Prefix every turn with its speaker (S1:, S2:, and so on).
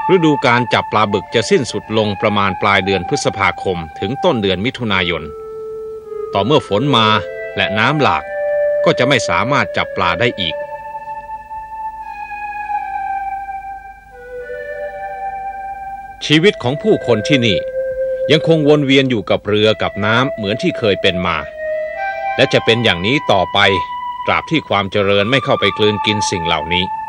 S1: ฤดูการจับปลาบึกจะสิ้นสุดลงประมาณปลายเดือนพฤษภาคมถึงต้นเดือนมิถุนายนต่อเมื่อฝนมาและน้ำหลากก็จะไม่สามารถจับปลาได้อีกชีวิตของผู้คนที่นี่ยังคงวนเวียนอยู่กับเรือกับน้ำเหมือนที่เคยเป็นมาและจะเป็นอย่างนี้ต่อไปตราบที่ความเจริญไม่เข้าไปกลืนกินสิ่งเหล่านี้